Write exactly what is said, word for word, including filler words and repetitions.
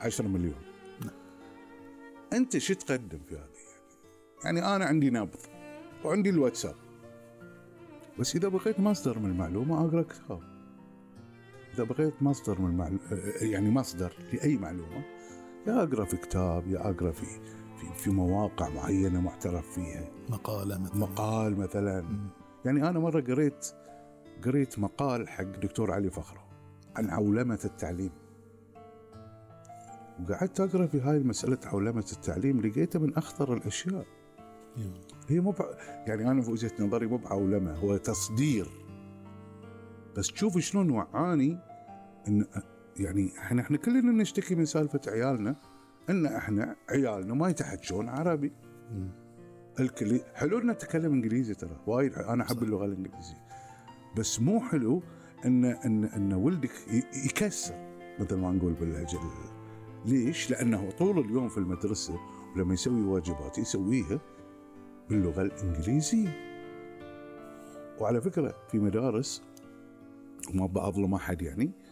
عشرة مليون. أنت شو تقدم في هذه؟ يعني, يعني أنا عندي نبض وعندي الواتساب، بس إذا بغيت مصدر من المعلومة أقرأ كتاب. إذا بغيت مصدر من المعلومة يعني مصدر لأي معلومة، يا أقرأ في كتاب، يا أقرأ في في في مواقع معينة معترف فيها، مقالة مثلا. مقال مثلا. م. يعني أنا مرة قريت قريت مقال حق دكتور علي فخرو عن عولمة التعليم، وقعدت أقرأ في هاي المسألة عولمة التعليم، لقيتها من أخطر الأشياء. هي مو يعني أنا في وجهة نظري مو بعولمة، هو تصدير. بس تشوف شلون وعاني إن يعني إحنا إحنا كلنا نشتكي من سالفة عيالنا، إن إحنا عيالنا ما يتحدثون عربي. الكل حلو إن نتكلم إنجليزي، ترى وايد أنا أحب اللغة الإنجليزية، بس مو حلو إن إن إن ولدك يكسر مثل ما نقول باللهجة. ليش؟ لأنه طول اليوم في المدرسة ولما يسوي واجبات يسويها باللغة الإنجليزية. وعلى فكرة في مدارس، وما بأظلم أحد يعني،